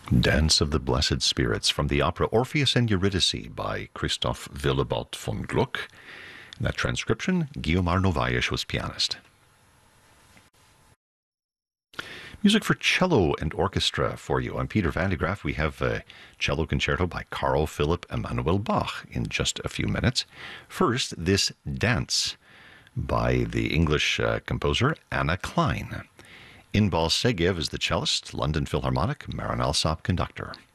Dance of the Blessed Spirits from the opera Orpheus and Eurydice by Christoph Willibald von Gluck. In that transcription, Guiomar Novaes was pianist. Music for cello and orchestra for you. I'm Peter van de Graaf. We have a cello concerto by Carl Philipp Emanuel Bach in just a few minutes. First, this Dance by the English composer Anna Klein. Inbal Segev is the cellist, London Philharmonic, Marin Alsop conductor.